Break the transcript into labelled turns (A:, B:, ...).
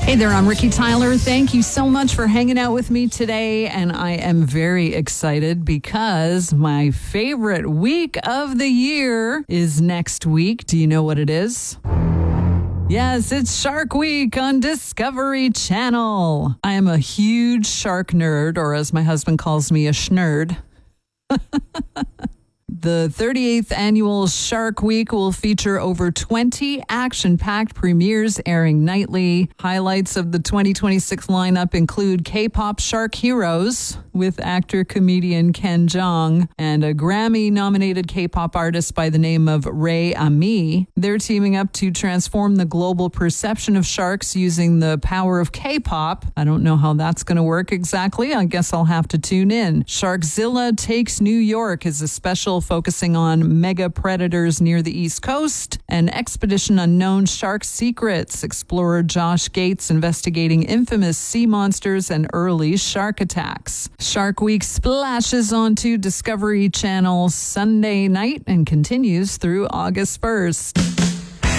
A: Hey there, I'm Ricky Tyler. Thank you so much for hanging out with me today. And I am very excited because my favorite week of the year is next week. Do you know what it is? Yes, it's Shark Week on Discovery Channel. I am a huge shark nerd, or as my husband calls me, a schnerd. The 38th annual Shark Week will feature over 20 action-packed premieres airing nightly. Highlights of the 2026 lineup include K-pop Shark Heroes with actor-comedian Ken Jeong and a Grammy-nominated K-pop artist by the name of Ray Ami. They're teaming up to transform the global perception of sharks using the power of K-pop. I don't know how that's going to work exactly. I guess I'll have to tune in. Sharkzilla Takes New York is a special focusing on mega predators near the East Coast, and Expedition Unknown Shark Secrets. Explorer Josh Gates investigating infamous sea monsters and early shark attacks. Shark Week splashes onto Discovery Channel Sunday night and continues through August 1st.